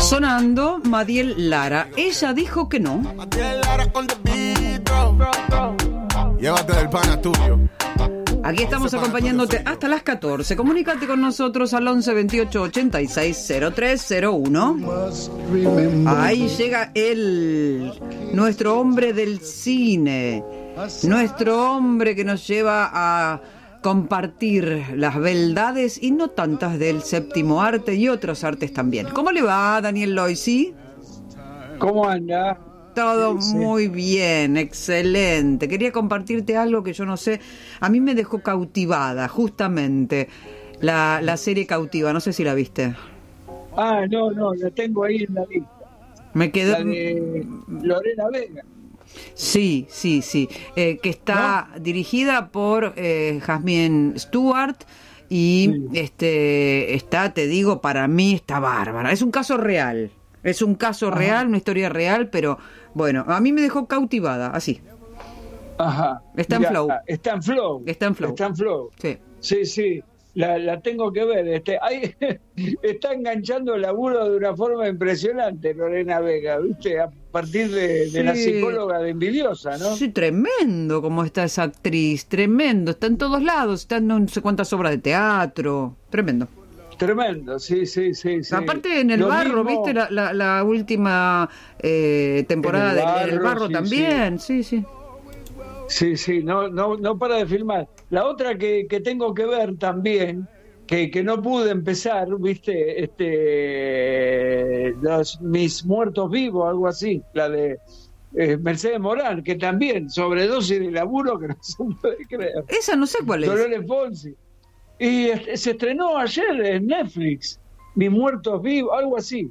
Sonando Madiel Lara. Ella dijo que no. Madiel Lara con the beat, bro. Llévate del pana tuyo. Aquí estamos acompañándote hasta las 14. Comunícate con nosotros al 11 28 86 0301. Ahí llega él, nuestro hombre del cine, nuestro hombre que nos lleva a compartir las beldades y no tantas del séptimo arte y otros artes también. ¿Cómo le va, Daniel Loisy? ¿Cómo anda? Todo Sí. muy bien, excelente. Quería compartirte algo que yo no sé, a mí me dejó cautivada, justamente, la serie Cautiva, no sé si la viste. No, la tengo ahí en la lista. Me quedó... La de Lorena Vega. Sí, que está dirigida por Jasmine Stewart y está, te digo, para mí está bárbara. Es un caso real, una historia real, pero bueno, a mí me dejó cautivada, así. Ajá. Está en Flow. Está en Flow. Está en Flow. Sí. Sí. La tengo que ver. Ahí está enganchando el laburo de una forma impresionante, Lorena Vega, ¿viste? A partir de la psicóloga de Envidiosa, ¿no? Sí, tremendo como está esa actriz, tremendo. Está en todos lados, está en no sé cuántas obras de teatro. Tremendo, sí. Aparte en El Barro, mismo, ¿viste? La última temporada de El Barro también, sí. Sí, no para de filmar. La otra que tengo que ver también, que no pude empezar, ¿viste? Mis muertos vivos, algo así, la de Mercedes Morán, que también, sobredosis de laburo que no se puede creer. Esa no sé cuál es. Dolores Fonsi. Y se estrenó ayer en Netflix, Mis muertos vivos, algo así.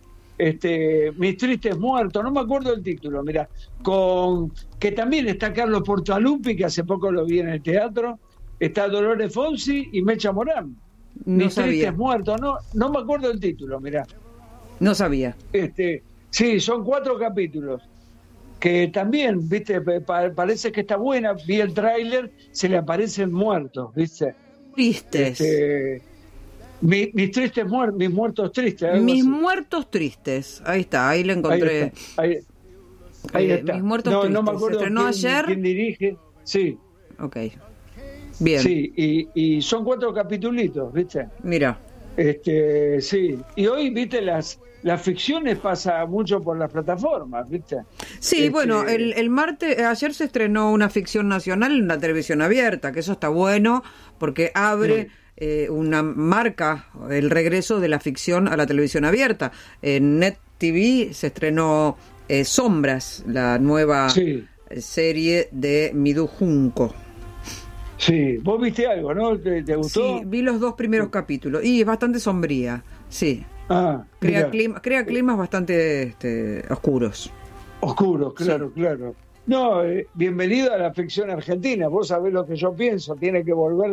Mis tristes muertos, no me acuerdo el título, mira, que también está Carlos Portalupi, que hace poco lo vi en el teatro, está Dolores Fonsi y Mecha Morán. No Mis sabía. tristes muertos, no me acuerdo el título, mira. No sabía. Sí, son 4 capítulos que también, viste, parece que está buena. Vi el tráiler, se le aparecen muertos, viste. Tristes. Mis tristes muertos, mis muertos tristes. Mis así. Muertos tristes. Ahí está, ahí lo encontré. Ahí está. Mis muertos tristes. No me acuerdo se estrenó ayer. quién dirige. Sí. Ok. Bien. Sí, y son 4 capitulitos, ¿viste? Mira. Sí. Y hoy, ¿viste? Las ficciones pasa mucho por las plataformas, ¿viste? Sí, bueno, el martes, ayer se estrenó una ficción nacional en la televisión abierta, que eso está bueno, porque abre una marca el regreso de la ficción a la televisión abierta. En Net TV se estrenó Sombras, la nueva serie de Midou Junco. Sí, vos viste algo, ¿no? ¿Te gustó? Sí, vi los 2 primeros capítulos y es bastante sombría, sí. Crea climas bastante oscuros. Oscuros, claro. No, bienvenido a la ficción argentina. Vos sabés lo que yo pienso. Tiene que volver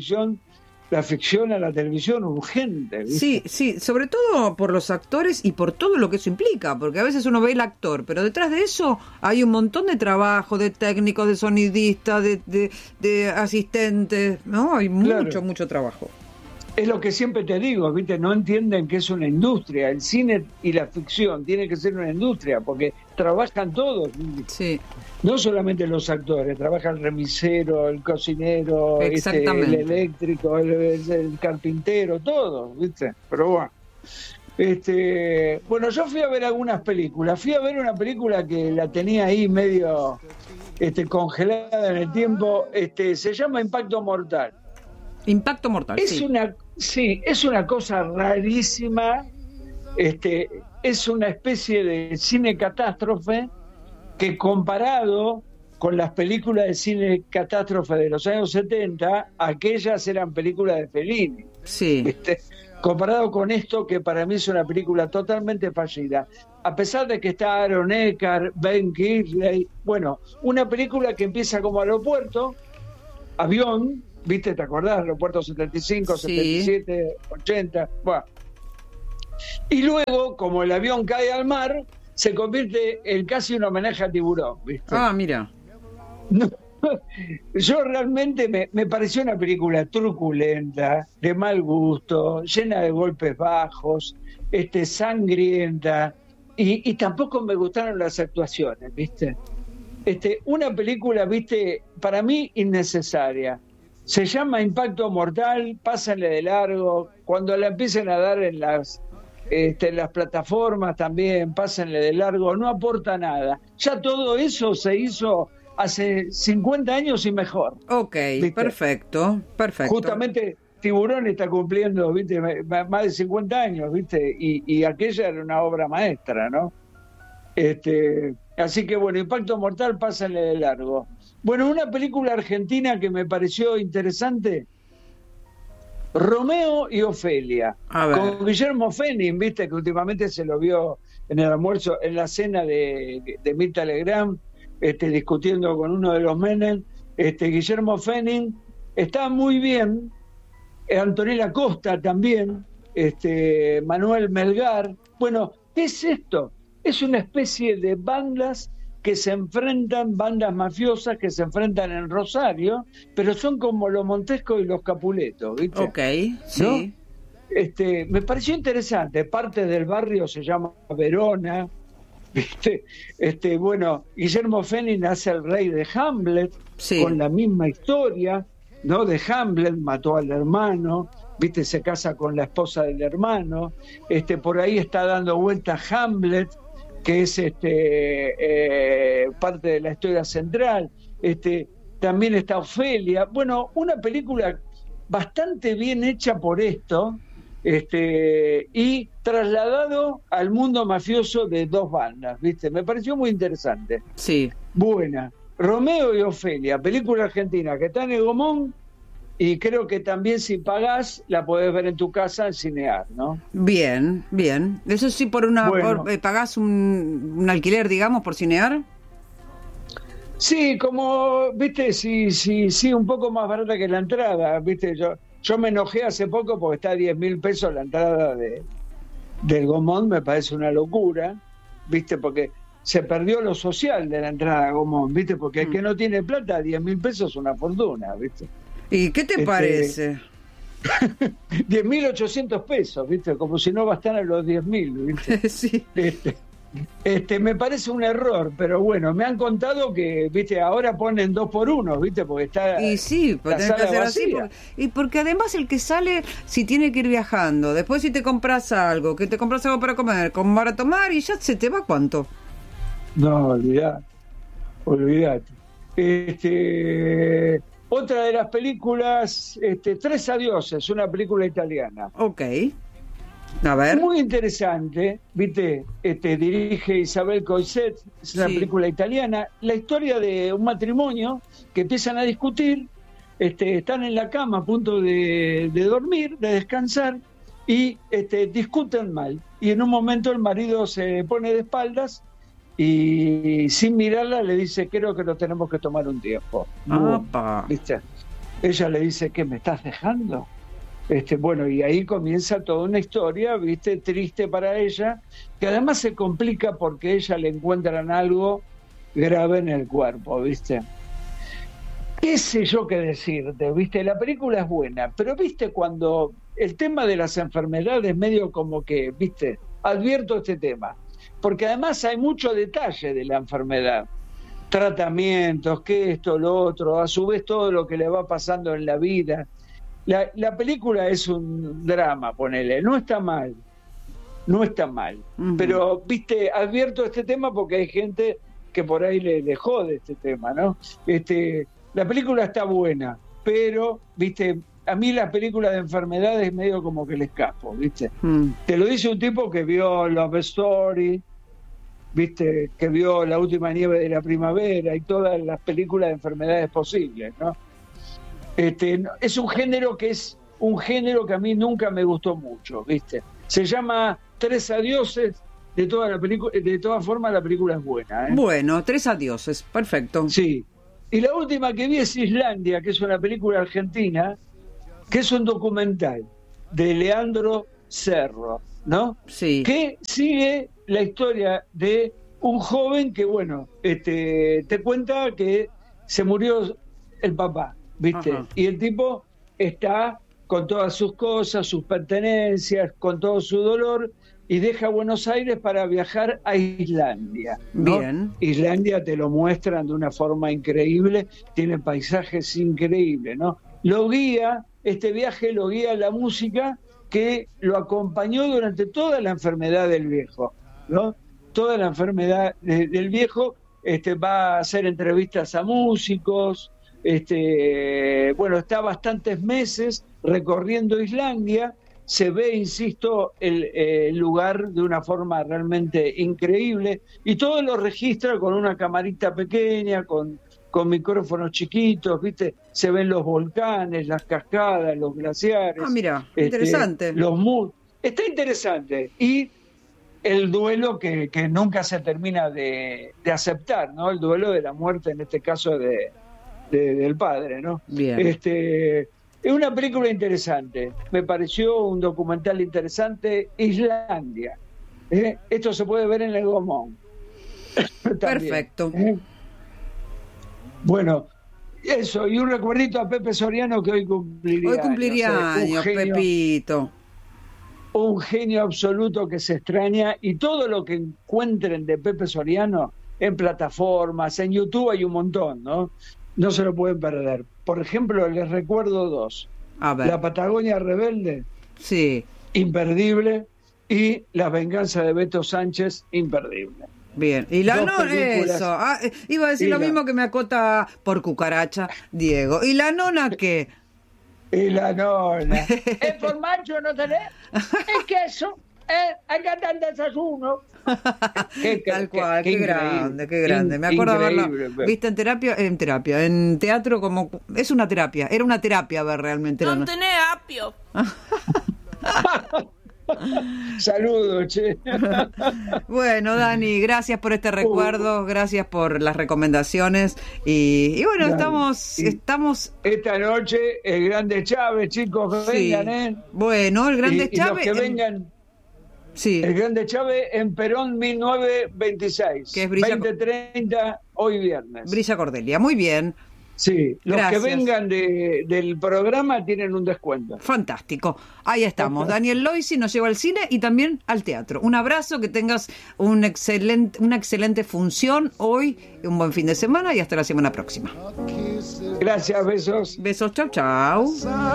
la ficción a la televisión urgente, ¿viste? Sí, sobre todo por los actores y por todo lo que eso implica, porque a veces uno ve el actor, pero detrás de eso hay un montón de trabajo, de técnicos, de sonidistas, de asistentes, ¿no? Hay mucho trabajo. Es lo que siempre te digo, ¿viste? No entienden que es una industria. El cine y la ficción tiene que ser una industria, porque trabajan todos. Sí. No solamente los actores, trabaja el remisero, el cocinero, el eléctrico, el carpintero, todos, ¿viste? Pero bueno. Bueno, yo fui a ver algunas películas. Fui a ver una película que la tenía ahí medio congelada en el tiempo. Se llama Impacto Mortal. Impacto Mortal, es una cosa rarísima. Es una especie de cine catástrofe que, comparado con las películas de cine catástrofe de los años 70, aquellas eran películas de Fellini. Sí. Comparado con esto, que para mí es una película totalmente fallida. A pesar de que está Aaron Eckhart, Ben Kingsley, bueno, una película que empieza como aeropuerto, avión, ¿viste? ¿Te acordás? Aeropuerto 75, 77, 80, bueno. Y luego, como el avión cae al mar, se convierte en casi un homenaje a Tiburón, ¿viste? Mira. No, yo realmente me pareció una película truculenta, de mal gusto, llena de golpes bajos, sangrienta, y tampoco me gustaron las actuaciones, ¿viste? Una película, ¿viste? Para mí innecesaria. Se llama Impacto Mortal, pásenle de largo. Cuando la empiecen a dar en las plataformas también, pásenle de largo. No aporta nada. Ya todo eso se hizo hace 50 años y mejor. Ok, ¿viste? Perfecto. Justamente Tiburón está cumpliendo, ¿viste? Más de 50 años, ¿viste? Y aquella era una obra maestra, ¿no? Así que bueno, Impacto Mortal, pásenle de largo. Bueno, una película argentina que me pareció interesante, Romeo y Ofelia, con Guillermo Fenning, viste que últimamente se lo vio en el almuerzo, en la cena de Mirta Legrand, discutiendo con uno de los Menem. Guillermo Fenning está muy bien, Antonella Costa también, Manuel Melgar. Bueno, ¿qué es esto? Es una especie de bandas que se enfrentan, bandas mafiosas que se enfrentan en Rosario, pero son como los Montesco y los Capuleto, ¿viste? Ok, sí. ¿No? Me pareció interesante. Parte del barrio se llama Verona, ¿viste? Bueno, Guillermo Fenning hace el rey de Hamlet, sí, con la misma historia, ¿no? De Hamlet, mató al hermano, ¿viste? Se casa con la esposa del hermano. Por ahí está dando vuelta Hamlet, que es parte de la historia central. También está Ofelia. Bueno, una película bastante bien hecha por esto, y trasladado al mundo mafioso de dos bandas, ¿viste? Me pareció muy interesante. Sí. Buena. Romeo y Ofelia, película argentina que está en Egomón, y creo que también si pagás la podés ver en tu casa en Cinear, ¿no? Bien. Eso sí, pagás un alquiler, digamos, por Cinear. Sí, como, viste, sí, un poco más barata que la entrada, viste. Yo me enojé hace poco porque está a 10.000 pesos la entrada del Gomón, me parece una locura, viste, porque se perdió lo social de la entrada a Gomón, viste, porque el que no tiene plata, 10.000 pesos es una fortuna, viste. ¿Y qué te parece? 10.800 pesos, ¿viste? Como si no bastaran los 10.000, ¿viste? Sí. Me parece un error, pero bueno, me han contado que, ¿viste? Ahora ponen 2 por 1, ¿viste? Porque está. Y sí, pues tenés que hacer así. Porque además el que sale, si tiene que ir viajando, después si te compras algo, para comer, para tomar, y ya se te va ¿cuánto? No, olvidate. Otra de las películas, Tres Adioses, una película italiana. Ok. A ver. Muy interesante, ¿viste? Dirige Isabel Coixet, es una película italiana. La historia de un matrimonio que empiezan a discutir, están en la cama a punto de dormir, de descansar, y discuten mal. Y en un momento el marido se pone de espaldas y sin mirarla le dice, creo que nos tenemos que tomar un tiempo. ¿Viste? Ella le dice, ¿qué me estás dejando? Bueno, y ahí comienza toda una historia, ¿viste? Triste para ella, que además se complica porque ella le encuentran algo grave en el cuerpo, ¿viste? ¿Qué sé yo qué decirte? ¿Viste? La película es buena, pero ¿viste? Cuando el tema de las enfermedades medio como que, ¿viste? Advierto este tema, porque además hay mucho detalle de la enfermedad, tratamientos, que esto, lo otro, a su vez todo lo que le va pasando en la vida. La película es un drama, ponele, no está mal, pero, viste, advierto este tema porque hay gente que por ahí le jode este tema, ¿no? La película está buena, pero, viste, a mí las películas de enfermedades medio como que le escapo, viste. Te lo dice un tipo que vio Love Story, viste, que vio La última nieve de la primavera y todas las películas de enfermedades posibles, ¿no? Es un género que a mí nunca me gustó mucho, ¿viste? Se llama Tres Adioses. De todas formas la película es buena, ¿eh? Bueno, Tres Adioses, perfecto. Sí. Y la última que vi es Islandia, que es una película argentina, que es un documental de Leandro Cerro, ¿no? Sí. Que sigue la historia de un joven que, bueno, te cuenta que se murió el papá, ¿viste? Ajá. Y el tipo está con todas sus cosas, sus pertenencias, con todo su dolor, y deja Buenos Aires para viajar a Islandia, ¿no? Bien. Islandia te lo muestran de una forma increíble, tiene paisajes increíbles, ¿no? Este viaje lo guía la música que lo acompañó durante toda la enfermedad del viejo, ¿no? Toda la enfermedad del viejo, va a hacer entrevistas a músicos, está bastantes meses recorriendo Islandia, se ve, insisto, el lugar de una forma realmente increíble, y todo lo registra con una camarita pequeña, con micrófonos chiquitos, ¿viste? Se ven los volcanes, las cascadas, los glaciares. Ah, mira, interesante. Está interesante. Y el duelo que nunca se termina de aceptar, ¿no? El duelo de la muerte, en este caso del padre, ¿no? Bien. Es una película interesante, me pareció un documental interesante. Islandia, esto se puede ver en el Gomón. Perfecto. Bueno, eso, y un recuerdito a Pepe Soriano, que hoy cumpliría años, Pepito. Un genio absoluto que se extraña, y todo lo que encuentren de Pepe Soriano en plataformas, en YouTube hay un montón, ¿no? No se lo pueden perder. Por ejemplo, les recuerdo dos. A ver. La Patagonia Rebelde, sí, imperdible, y La Venganza de Beto Sánchez, imperdible. Bien, y la nona, eso. Iba a decir lo mismo que me acota por cucaracha, Diego. ¿Y la nona qué? Y la nona. ¿El formaggio no tenés? ¿El queso? Acá está el desayuno. Tal cual, qué grande. Me acuerdo haberla visto en teatro, como es una terapia, era una terapia ver realmente. No tenés apio. Saludos, che. Bueno, Dani, gracias por este recuerdo, gracias por las recomendaciones y bueno, estamos esta noche el Grande Chávez, chicos, que vengan, Bueno, el Grande Chávez, y los que vengan. Sí. El Grande Chávez en Perón 1926, que es 20:30, hoy viernes. Brilla Cordelia, muy bien. Sí, los Gracias. que vengan del programa tienen un descuento. Fantástico. Ahí estamos. Daniel Loisi nos lleva al cine y también al teatro. Un abrazo, que tengas una excelente función hoy, un buen fin de semana y hasta la semana próxima. Gracias, besos. Besos, chau, chau.